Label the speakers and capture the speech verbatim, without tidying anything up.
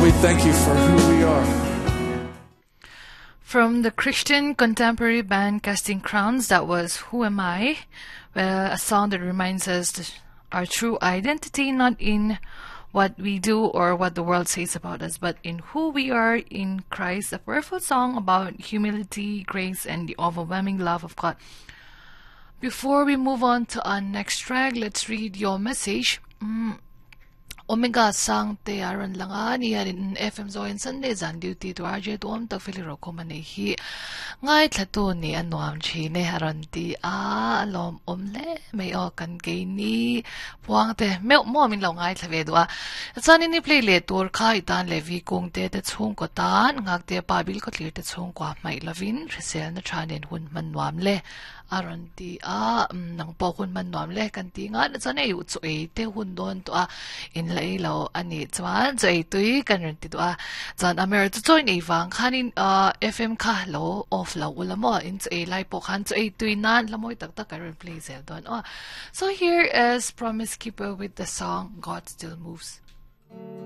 Speaker 1: we thank you for who we are.
Speaker 2: From the Christian contemporary band Casting Crowns, that was Who Am I? Well, a song that reminds us that our true identity, not in what we do or what the world says about us, but in who we are in Christ. A powerful song about humility, grace, and the overwhelming love of God. Before we move on to our next track, let's read your message. Mm. Omega sang te aron langa ni in F M Zoin Sunday zan duty to R J to om tak filiro ko manehi ngai thlatu ni anuam chi ne haron ti a alom omle may o kan ke ni puang te me mo min lo ngai thlave do a chani ni play le tur khai tan levi kung te te chung ko tan ngak te pa bil ko tlir te chung kwa mai lovin resel na tranen hun manwam le aron ti a nang po hun manwam le kan ti nga na chane u chu e te hun don to a in lai lo ani chuan chei tui kan ren ti to a chan amer chu join e wang khanin a F M kha lo off lo ulamo in chei lai po khan chei tui nan lamoi tak tak kan play zel don oh so here is Promise Keeper with the song God Still Moves.